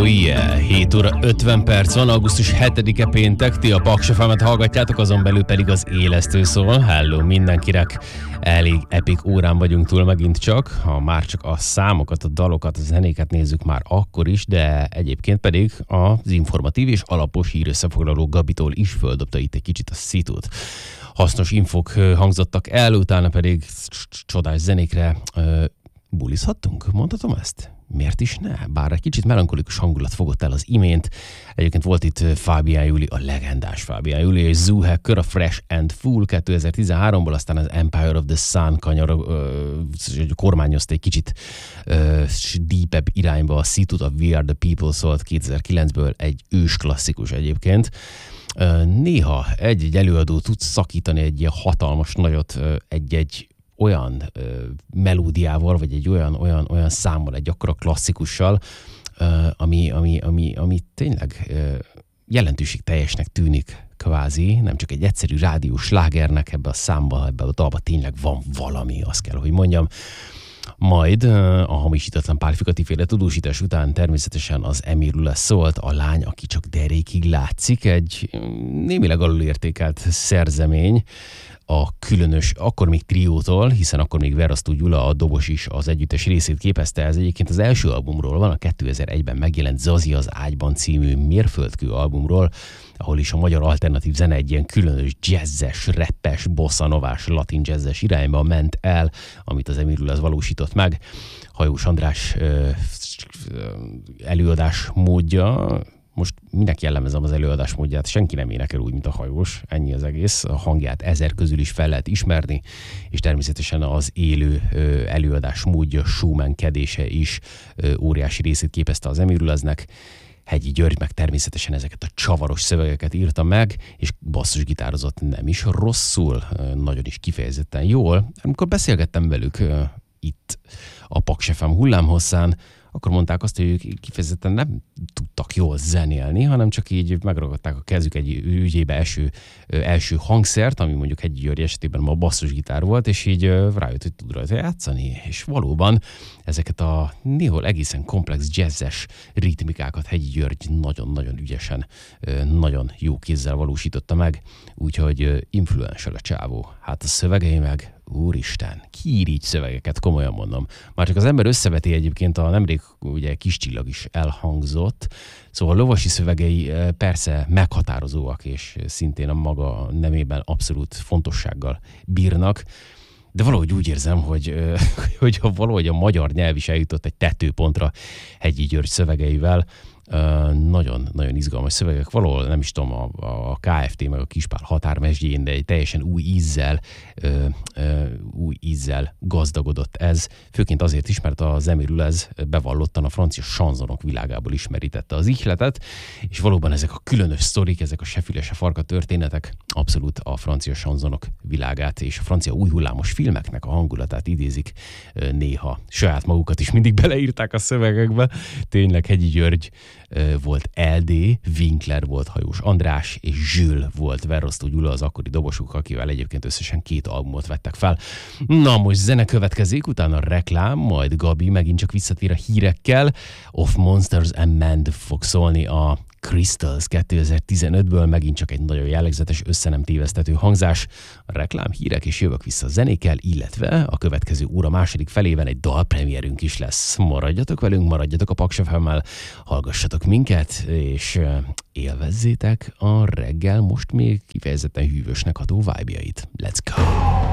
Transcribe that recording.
Oh yeah, 7 óra 50 perc van, augusztus 7-e péntek, ti a Paks FM-et hallgatjátok, azon belül pedig az élesztő szól. Hello mindenkinek, elég epic órán vagyunk túl megint csak, ha már csak a számokat, a dalokat, a zenéket nézzük már akkor is, de egyébként pedig az informatív és alapos hírösszefoglaló Gabitól is földobta itt egy kicsit a szitút. Hasznos infok hangzottak el, utána pedig csodás zenékre bulizhattunk, mondhatom ezt? Miért is ne? Bár egy kicsit melankolikus hangulat fogott el az imént. Egyébként volt itt Fabian Juli, a legendás Fabian Juli, és Zoo Hacker, a Fresh and Full 2013-ból, aztán az Empire of the Sun kormányozta egy kicsit deepebb irányba a Szitut, a We Are the People szólt 2009-ből, egy ős klasszikus egyébként. Néha egy előadó tud szakítani egy ilyen hatalmas nagyot egy olyan melódiával, vagy egy olyan számmal, egy akkora klasszikussal, ami tényleg jelentőségteljesnek tűnik kvázi, nem csak egy egyszerű rádiós slágernek, ebbe a számba, ebbe a dalba tényleg van valami, azt kell, hogy mondjam. Majd a hamisítatlan pálfikati-féle tudósítás után természetesen az Emirula szólt, a lány, aki csak derékig látszik, egy némileg alulértékelt szerzemény, a különös, akkor még triótól, hiszen akkor még Verasztó Gyula, a dobos is az együttes részét képezte. Ez egyébként az első albumról van, a 2001-ben megjelent Zazi az ágyban című mérföldkő albumról, ahol is a magyar alternatív zene egy ilyen különös jazzes, rappes, bossanovás, latin jazzes irányba ment el, amit az Emirul az valósított meg. Hajós András előadás módja, most minek jellemezem az előadás módját, senki nem énekel úgy, mint a Hajós, ennyi az egész, a hangját 1000 közül is fel lehet ismerni, és természetesen az élő előadás módja, showmankedése is óriási részét képezte az Emirulaznek. Hegyi György meg természetesen ezeket a csavaros szövegeket írta meg, és basszusgitározott nem is rosszul, nagyon is kifejezetten jól. Amikor beszélgettem velük itt a Paks FM hullámhosszán, akkor mondták azt, hogy ők kifejezetten nem tudtak jól zenélni, hanem csak így megragadták a kezük egy ügyébe első hangszert, ami mondjuk Hegyi György esetében ma basszusgitár volt, és így rájött, hogy tud rajta játszani, és valóban ezeket a néhol egészen komplex jazzes ritmikákat Hegyi György nagyon-nagyon ügyesen, nagyon jó kézzel valósította meg, úgyhogy influential a csávó. Hát a szövegei meg, úristen, ki ír így szövegeket, komolyan mondom. Már csak az ember összeveti egyébként, a nemrég ugye Kis Csillag is elhangzott, szóval a lovasi szövegei persze meghatározóak, és szintén a maga nemében abszolút fontossággal bírnak, de valahogy úgy érzem, hogy valahogy a magyar nyelv is eljutott egy tetőpontra Hegyi György szövegeivel. Nagyon izgalmas szövegek, valahol nem is tudom, a KFT meg a Kispál határmesdjén, de egy teljesen új ízzel gazdagodott ez, főként azért is, mert az Emirulaz bevallottan a francia sanzonok világából ismerítette az ihletet, és valóban ezek a különös sztorik, ezek a se füle, se farka történetek abszolút a francia sanzonok világát és a francia új hullámos filmeknek a hangulatát idézik néha. Saját magukat is mindig beleírták a szövegekbe. Tényleg Hegyi György volt LD, Winkler volt Hajós András, és Zsül volt Verasztó Gyula, az akkori dobosuk, akivel egyébként összesen 2 albumot vettek fel. Na most zene következik, utána reklám, majd Gabi megint csak visszatér a hírekkel. Of Monsters and Men fog szólni a Crystals 2015-ből, megint csak egy nagyon jellegzetes, összenem tévesztető hangzás. A reklám, hírek, és jövök vissza a zenékkel, illetve a következő óra második felében egy dalpremierünk is lesz. Maradjatok velünk, maradjatok a Paks FM-mel, hallgassatok minket, és élvezzétek a reggel most még kifejezetten hűvösnek ható vibe-jait. Let's go!